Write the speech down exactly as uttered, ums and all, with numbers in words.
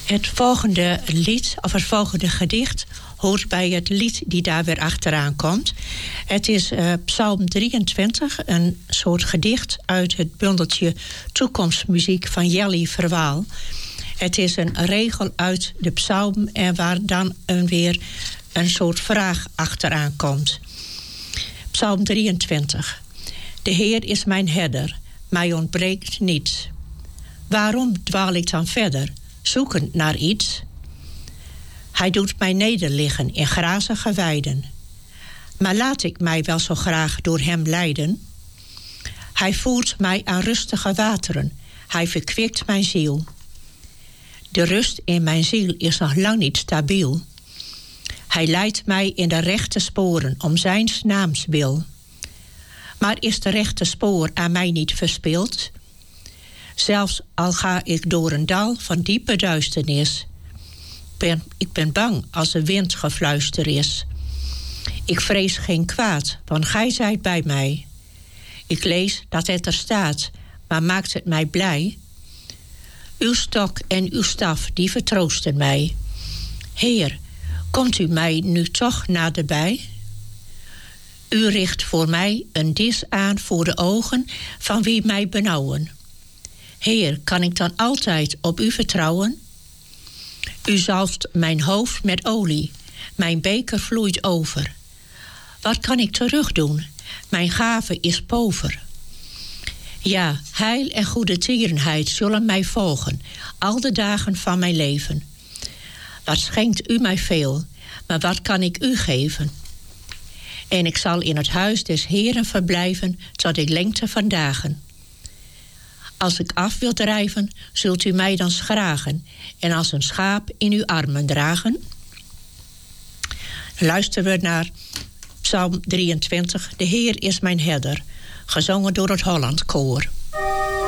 Het volgende lied, of het volgende gedicht, hoort bij het lied die daar weer achteraan komt. Het is uh, Psalm drieëntwintig, een soort gedicht uit het bundeltje Toekomstmuziek van Jelly Verwaal. Het is een regel uit de psalm en waar dan een weer een soort vraag achteraan komt. Psalm drieëntwintig. De Heer is mijn herder, mij ontbreekt niets. Waarom dwaal ik dan verder, zoekend naar iets? Hij doet mij nederliggen in grazige weiden. Maar laat ik mij wel zo graag door hem leiden? Hij voert mij aan rustige wateren, hij verkwikt mijn ziel. De rust in mijn ziel is nog lang niet stabiel. Hij leidt mij in de rechte sporen om zijns naams wil. Maar is de rechte spoor aan mij niet verspild? Zelfs al ga ik door een dal van diepe duisternis. Ben, ik ben bang als er windgefluister is. Ik vrees geen kwaad, want gij zijt bij mij. Ik lees dat het er staat, maar maakt het mij blij? Uw stok en uw staf, die vertroosten mij. Heer, komt u mij nu toch naderbij? U richt voor mij een dis aan voor de ogen van wie mij benauwen. Heer, kan ik dan altijd op u vertrouwen? U zalft mijn hoofd met olie, mijn beker vloeit over. Wat kan ik terugdoen? Mijn gave is pover. Ja, heil en goede tierenheid zullen mij volgen, al de dagen van mijn leven. Wat schenkt u mij veel, maar wat kan ik u geven? En ik zal in het huis des Heeren verblijven tot ik lengte van dagen. Als ik af wil drijven, zult u mij dan schragen en als een schaap in uw armen dragen? Luisteren we naar Psalm drieëntwintig. De Heer is mijn herder, gezongen door het Holland Koor.